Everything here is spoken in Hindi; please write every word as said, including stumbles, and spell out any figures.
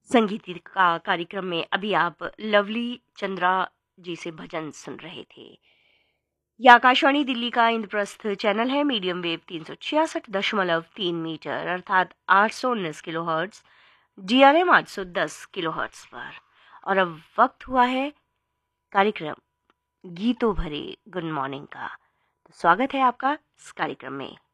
संगीत का कार्यक्रम में अभी आप लवली चंद्रा जी से भजन सुन रहे थे। यह आकाशवाणी दिल्ली का इंद्रप्रस्थ चैनल है, मीडियम वेव तीन सौ छियासठ दशमलव तीन मीटर अर्थात आठ सौ उन्नीस kilo hertz, D R M आठ सौ दस किलो हर्ट्ज पर। और अब वक्त हुआ है कार्यक्रम गीतों भरे गुड मॉर्निंग का। तो स्वागत है आपका इस कार्यक्रम में।